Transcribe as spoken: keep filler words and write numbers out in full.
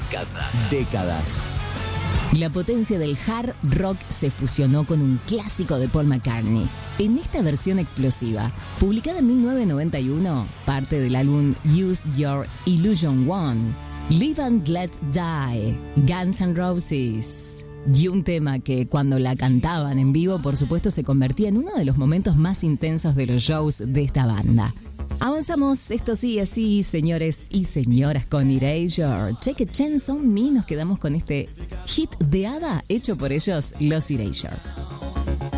Décadas. Décadas. La potencia del hard rock se fusionó con un clásico de Paul McCartney. En esta versión explosiva, publicada en mil novecientos noventa y uno, parte del álbum Use Your Illusion One, Live and Let Die, Guns N' Roses. Y un tema que cuando la cantaban en vivo, por supuesto, se convertía en uno de los momentos más intensos de los shows de esta banda. Avanzamos, esto sigue así, señores y señoras, con Erasure. Take a Chance on Me, nos quedamos con este hit de ABBA hecho por ellos, los Erasure.